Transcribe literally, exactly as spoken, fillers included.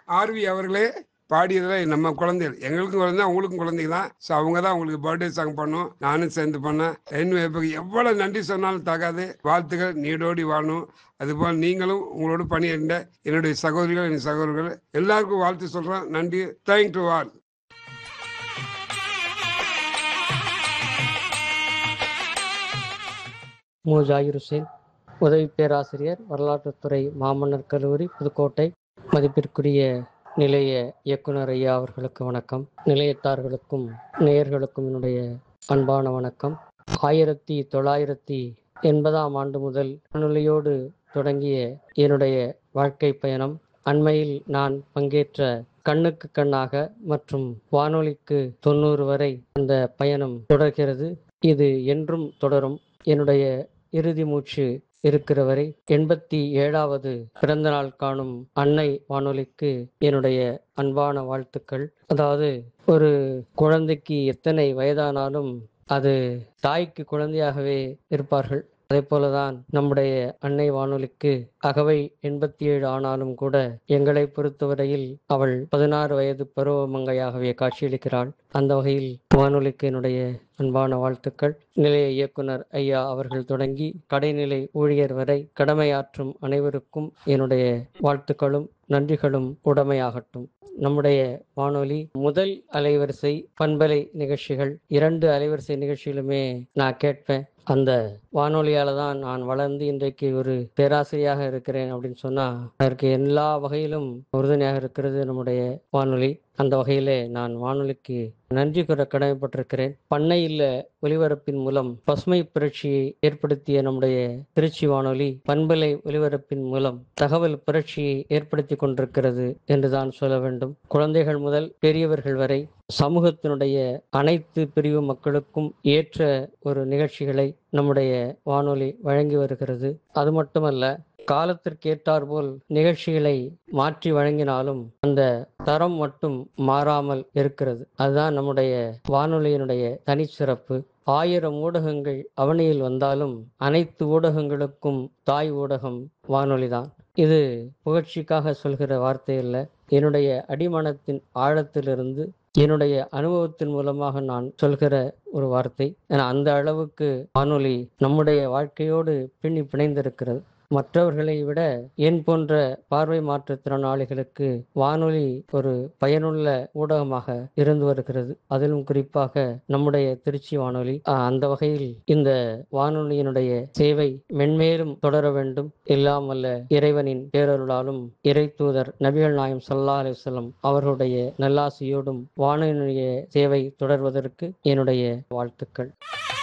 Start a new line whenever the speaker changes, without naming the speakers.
RV அவர்களே பாடியதில் நம்ம குழந்தைகள் எங்களுக்கும் குழந்தை அவங்களுக்கும் குழந்தைங்க தான். ஸோ அவங்க தான் அவங்களுக்கு பர்த்டே சாங் பண்ணோம். நானும் சேர்ந்து பண்ணேன். இன்னும் இப்போ எவ்வளோ நன்றி சொன்னாலும் தகாது. வாழ்த்துக்கள், நீடோடி வாழணும். அதுபோல் நீங்களும் உங்களோட பணியிருந்த என்னுடைய சகோதரிகள் என் சகோதரர்கள் எல்லாருக்கும் வாழ்த்து சொல்கிறேன். நன்றி. Thank to all.
M Zakir Hussein, உதவி பேராசிரியர், வரலாற்றுத்துறை, மாமன்னர் கல்லூரி, புதுக்கோட்டை. மதிப்பிற்குரிய நிலைய இயக்குனர் ஐயா அவர்களுக்கு வணக்கம். நிலையத்தார்களுக்கும் நேயர்களுக்கும் என்னுடைய அன்பான வணக்கம். ஆயிரத்தி தொள்ளாயிரத்தி எண்பதாம் ஆண்டு முதல் வானொலியோடு தொடங்கிய என்னுடைய வாழ்க்கை பயணம் அண்மையில் நான் பங்கேற்ற கண்ணுக்கு கண்ணாக மற்றும் வானொலிக்கு தொண்ணூறு வரை அந்த பயணம் தொடர்கிறது. இது என்றும் தொடரும். என்னுடைய இறுதி மூச்சு இருக்கிற வரை எண்பத்தி ஏழாவது பிறந்த நாள் காணும் அன்னை வானொலிக்கு என்னுடைய அன்பான வாழ்த்துக்கள். அதாவது ஒரு குழந்தைக்கு எத்தனை வயதானாலும் அது தாய்க்கு குழந்தையாகவே இருப்பார்கள். அதே போலதான் நம்முடைய அன்னை வானொலிக்கு அகவை எண்பத்தி ஏழு ஆனாலும் கூட எங்களை பொறுத்தவரையில் அவள் பதினாறு வயது பருவமங்கையாகவே காட்சியளிக்கிறாள். அந்த வகையில் வானொலிக்கு என்னுடைய அன்பான வாழ்த்துக்கள். நிலைய இயக்குனர் ஐயா அவர்கள் தொடங்கி கடைநிலை ஊழியர் வரை கடமையாற்றும் அனைவருக்கும் என்னுடைய வாழ்த்துக்களும் நன்றிகளும் உடமையாகட்டும். நம்முடைய வானொலி முதல் அலைவரிசை பண்பலை நிகழ்ச்சிகள் இரண்டு அலைவரிசை நிகழ்ச்சிகளுமே நான் கேட்பேன். அந்த வானொலியால தான் நான் வளர்ந்து இன்றைக்கு ஒரு பேராசிரியராக இருக்கிறேன் அப்படின்னு சொன்னா அதற்கு எல்லா வகையிலும் உறுதுணையாக இருக்கிறது நம்முடைய வானொலி. அந்த வகையிலே நான் வானொலிக்கு நன்றி கூற கடமைப்பட்டிருக்கிறேன். பண்ணையில் ஒலிபரப்பின் மூலம் பசுமை புரட்சியை ஏற்படுத்திய நம்முடைய திருச்சி வானொலி பண்பலை ஒலிபரப்பின் மூலம் தகவல் புரட்சியை ஏற்படுத்தி கொண்டிருக்கிறது என்றுதான் சொல்ல வேண்டும். குழந்தைகள் முதல் பெரியவர்கள் வரை சமூகத்தினுடைய அனைத்து பிரிவு மக்களுக்கும் ஏற்ற ஒரு நிகழ்ச்சிகளை நம்முடைய வானொலி வழங்கி வருகிறது. அது மட்டுமல்ல, காலத்திற்கேற்றார் போல் நிகழ்ச்சிகளை மாற்றி வழங்கினாலும் அந்த தரம் மட்டும் மாறாமல் இருக்கிறது. அதுதான் நம்முடைய வானொலியினுடைய தனிச்சிறப்பு. ஆயிரம் ஊடகங்கள் அவனியில் வந்தாலும் அனைத்து ஊடகங்களுக்கும் தாய் ஊடகம் வானொலிதான். இது புகழ்ச்சிக்காக சொல்கிற வார்த்தை அல்ல. என்னுடைய அடிமனத்தின் ஆழத்திலிருந்து என்னுடைய அனுபவத்தின் மூலமாக நான் சொல்கிற ஒரு வார்த்தை. ஏன்னா அந்த அளவுக்கு வானொலி நம்முடைய வாழ்க்கையோடு பின்னி பிணைந்திருக்கிறது. மற்றவர்களை விட என் போன்ற பார்வை மாற்றுத்திறனாளிகளுக்கு வானொலி ஒரு பயனுள்ள ஊடகமாக இருந்து வருகிறது. அதிலும் குறிப்பாக நம்முடைய திருச்சி வானொலி. அந்த வகையில் இந்த வானொலியினுடைய சேவை மென்மேலும் தொடர வேண்டும். எல்லாம் வல்ல இறைவனின் பேரருளாலும் இறை தூதர் நபிகள் நாயகம் ஸல்லல்லாஹு அலைஹி வஸல்லம் அவர்களுடைய நல்லாசியோடும் வானொலியுடைய சேவை தொடர்வதற்கு என்னுடைய வாழ்த்துக்கள்.